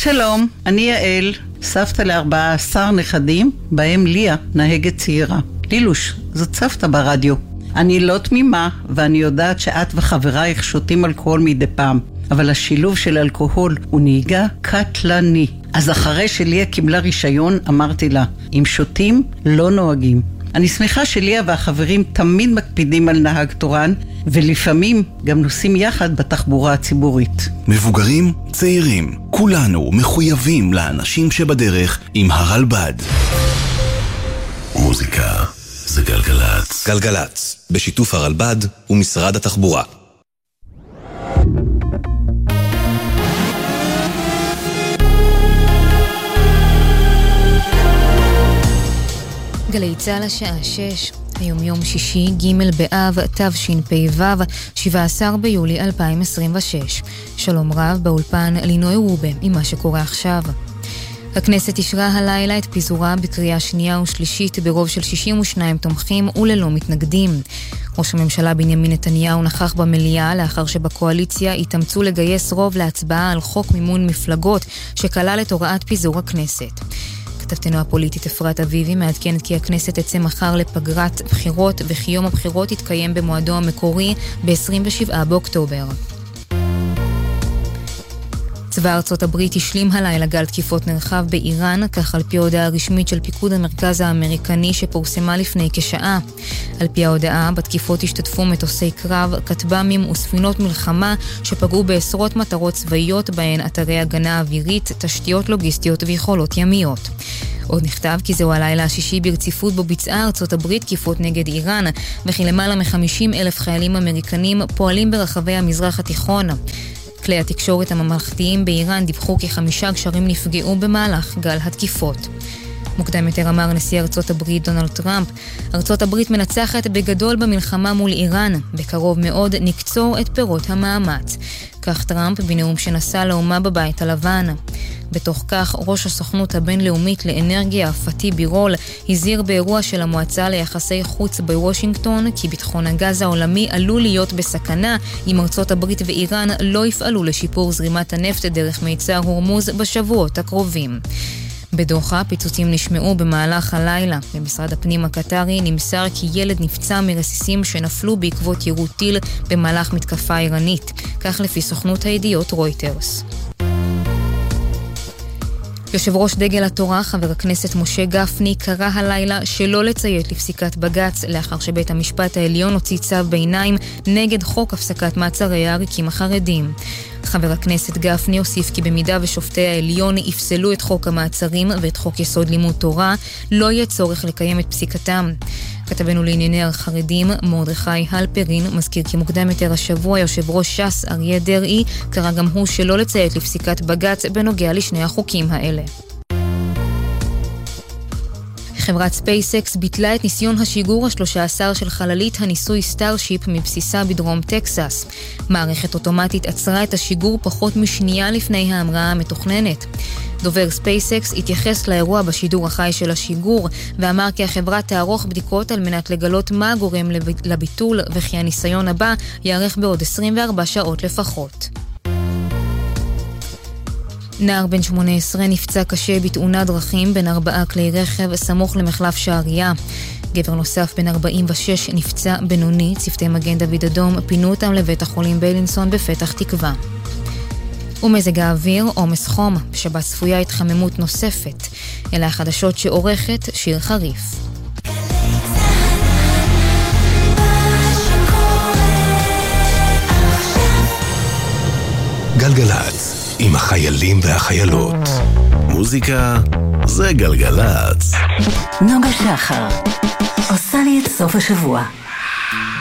שלום, אני יעל, סבתא ל14 נכדים, בהם ליה, נהגת צעירה. לילוש, זאת סבתא ברדיו. אני לא תמימה, ואני יודעת שאת וחברייך שותים אלכוהול מדי פעם. אבל השילוב של אלכוהול הוא נהיגה קטלני. אז אחרי שליה קיבלה רישיון, אמרתי לה, אם שותים, לא נוהגים. אני שמחה שליה והחברים תמיד מקפידים על נהג תורן, ולפעמים גם נוסעים יחד בתחבורה הציבורית. מבוגרים, צעירים, כולנו מחויבים לאנשים שבדרך עם הרלב"ד. מוזיקה זה גלגלץ. גלגלץ, בשיתוף הרלב"ד ומשרד התחבורה. גלי צהל השעה 6, היום יום שישי, ג' באב, תשפ"ו, 17 ביולי 2026. שלום רב, באולפן לינוי רובה עם מה שקורה עכשיו. הכנסת אישרה הלילה את פיזורה בקריאה שנייה ושלישית ברוב של 62 תומכים וללא מתנגדים. ראש הממשלה בנימין נתניהו נכח במליאה לאחר שבקואליציה התאמצו לגייס רוב להצבעה על חוק מימון מפלגות שכלל את הוראת פיזור הכנסת. כתבתנו הפוליטית אפרת אביבי מעדכנת כי הכנסת תצא מחר לפגרת בחירות וכי יום הבחירות יתקיים במועדו המקורי ב-27 באוקטובר. צבא ארצות הברית השלים הלילה גל תקיפות נרחב באיראן, כך על פי ההודעה הרשמית של פיקוד המרכז האמריקני שפורסמה לפני כשעה. על פי ההודעה, בתקיפות השתתפו מטוסי קרב, כטב"מים וספינות מלחמה שפגעו בעשרות מטרות צבאיות בהן אתרי הגנה אווירית, תשתיות לוגיסטיות ויכולות ימיות. עוד נכתב כי זהו הלילה השישי ברציפות בו ביצעה ארצות הברית תקיפות נגד איראן, וכי למעלה מ-50,000 חיילים אמריקנים פועלים ברחבי המזרח התיכון. כלי התקשורת הממלכתיים באיראן דיווחו כי 5 גשרים נפגעו במהלך גל התקיפות. מוקדם יותר אמר נשיא ארצות הברית דונלד טראמפ, ארצות הברית מנצחת בגדול במלחמה מול איראן, בקרוב מאוד נקצור את פירות המאמץ. כך טראמפ בנאום שנשא לאומה בבית הלבן. בתוך כך, ראש הסוכנות הבינלאומית לאנרגיה, פתי בירול, הזהיר באירוע של המועצה ליחסי חוץ בוושינגטון, כי ביטחון הגז העולמי עלול להיות בסכנה אם ארצות הברית ואיראן לא יפעלו לשיפור זרימת הנפט דרך מיצר הורמוז בשבועות הקרובים. בדוחה, פיצוצים נשמעו במהלך הלילה. במשרד הפנים הקטרי נמסר כי ילד נפצע מרסיסים שנפלו בעקבות יירוט טיל במהלך מתקפה איראנית, כך לפי סוכנות הידיעות רויטרס. יושב ראש דגל התורה, חבר הכנסת משה גפני, קרא הלילה שלא לציית לפסיקת בג"ץ, לאחר שבית המשפט העליון הוציא צו ביניים נגד חוק הפסקת מעצרי העריקים החרדים. חבר הכנסת גפני הוסיף כי במידה ושופטי העליון יפסלו את חוק המעצרים ואת חוק יסוד לימוד תורה, לא יהיה צורך לקיים את פסיקתם. כתבנו לענייני החרדים, מרדכי הלפרין, מזכיר כי מוקדם יותר השבוע יושב ראש ש"ס אריה דרעי קרא גם הוא שלא לציית לפסיקת בג"ץ בנוגע לשני החוקים האלה. חברת ספייסקס ביטלה את ניסיון השיגור ה-13 של חללית הניסוי סטארשיפ מבסיסה בדרום טקסס. מערכת אוטומטית עצרה את השיגור פחות משנייה לפני ההמראה המתוכננת. דובר ספייסקס התייחס לאירוע בשידור החי של השיגור, ואמר כי החברה תערוך בדיקות על מנת לגלות מה גורם לביטול, וכי הניסיון הבא יארך בעוד 24 שעות לפחות. נער בן 18 נפצע קשה בתאונת דרכים בין 4 כלי רכב סמוך למחלף שעריה. גבר נוסף בן 46 נפצע בינוני, צוותי מגן דוד אדום פינו אותם לבית החולים בילינסון בפתח תקווה. ומזג האוויר, עומס חום, בשבת צפויה התחממות נוספת. אלה החדשות שעורכת שיר חריף. גלגלץ, עם החיילים והחיילות. מוזיקה זה גלגלץ. נוגה שחר עושה לי את סוף השבוע.